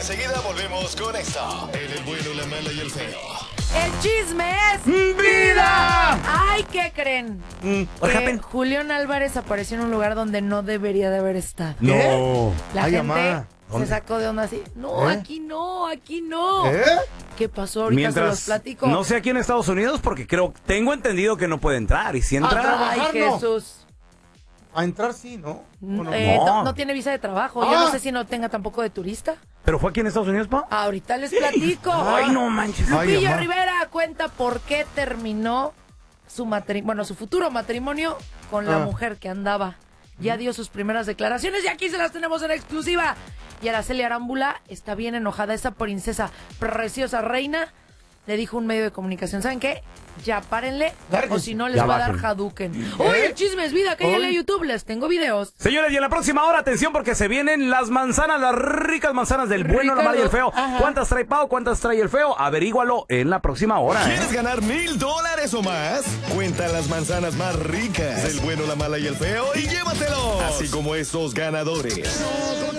enseguida volvemos con esto. El bueno, la mala y el feo. El chisme es ¡vida! Ay, ¿qué creen? Que Julián Álvarez apareció en un lugar donde no debería de haber estado. No. La Ay, gente mamá. se sacó de onda así. No, aquí no. ¿Qué pasó? Ahorita se los platico. No sé aquí en Estados Unidos porque tengo entendido que no puede entrar. Y si entra... Ay, Jesús. A entrar sí, ¿no? No tiene visa de trabajo. Yo no sé si no tenga tampoco de turista. ¿Pero fue aquí en Estados Unidos, pa? Ahorita les platico. Ay, no manches. Lupillo Rivera cuenta por qué terminó su futuro matrimonio con la mujer que andaba. Ya dio sus primeras declaraciones y aquí se las tenemos en exclusiva. Y Araceli Arámbula está bien enojada. Esa princesa preciosa reina le dijo un medio de comunicación, ¿saben qué? Ya párenle, o si no les va a dar Hadouken. ¡Uy, el chisme es vida! Cállale a YouTube, les tengo videos. Señores, y en la próxima hora, atención, porque se vienen las manzanas, las ricas manzanas del bueno, la mala y el feo. Ajá. ¿Cuántas trae Pau? ¿Cuántas trae el feo? Averígualo en la próxima hora. ¿Quieres ganar $1,000 o más? Cuenta las manzanas más ricas del bueno, la mala y el feo y llévatelo. Así como esos ganadores.